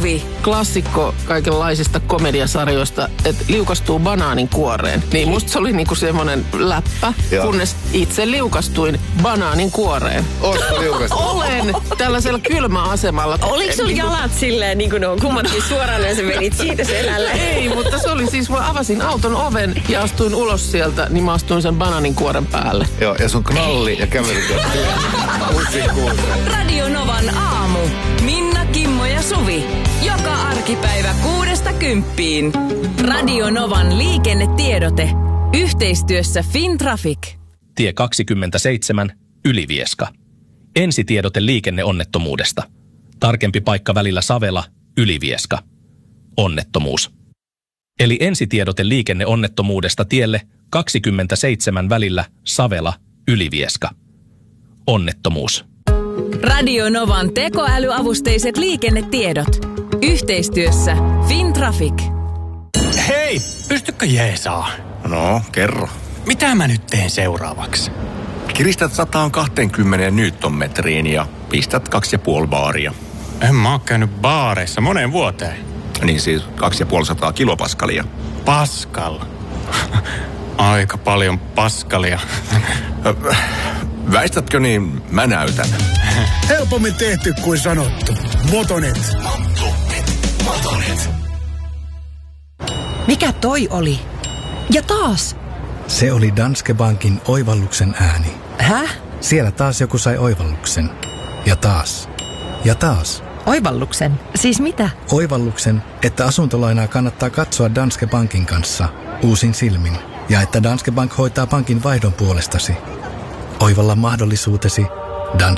Suvi. Klassikko kaikenlaisista komediasarjoista, että liukastuu banaanin kuoreen. Niin musta se oli niinku semmoinen läppä, kunnes itse liukastuin banaanin kuoreen. Ootko liukastunut? Olen tällaisella kylmäasemalla. Oliko sulla jalat silleen, niin kuin ne on kummatkin suoraan, ja sä menit siitä selälle? Ei, mutta se oli siis, mä avasin auton oven ja astuin ulos sieltä, niin mä astuin sen banaanin kuoren päälle. Joo, ja sun knalli ja kävelyt. Radio Novan aamu. Minna, Kimmo ja Suvi. Joka arkipäivä 6–10. Radio Novan liikennetiedote. Yhteistyössä Fintraffic. Tie 27, Ylivieska. Ensitiedote liikenneonnettomuudesta. Tarkempi paikka välillä Savela, Ylivieska. Onnettomuus. Eli ensitiedote liikenneonnettomuudesta tielle 27 välillä Savela, Ylivieska. Onnettomuus. Radio Novan tekoälyavusteiset liikennetiedot. Yhteistyössä Fintraffic. Hei, pystykö jeesaa? No, kerro. Mitä mä nyt teen seuraavaksi? Kiristät 120 newtonmetriin ja pistät 2,5 baaria. En mä oo käynyt baareissa moneen vuoteen. Niin siis 250 kilopaskalia. Paskal. Aika paljon paskalia. Väistätkö niin, mä näytän. Helpommin tehty kuin sanottu. Motonet. Motonet. Mikä toi oli? Ja taas. Se oli Danske Bankin oivalluksen ääni. Häh? Siellä taas joku sai oivalluksen. Ja taas. Ja taas. Oivalluksen? Siis mitä? Oivalluksen, että asuntolainaa kannattaa katsoa Danske Bankin kanssa uusin silmin. Ja että Danske Bank hoitaa pankin vaihdon puolestasi. Oivalla mahdollisuutesi Danske